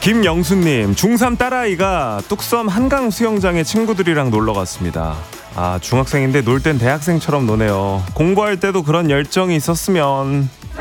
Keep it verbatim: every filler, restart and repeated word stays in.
김영수님, 중삼 딸아이가 뚝섬 한강 수영장에 친구들이랑 놀러 갔습니다. 아, 중학생인데 놀 땐 대학생처럼 노네요. 공부할 때도 그런 열정이 있었으면.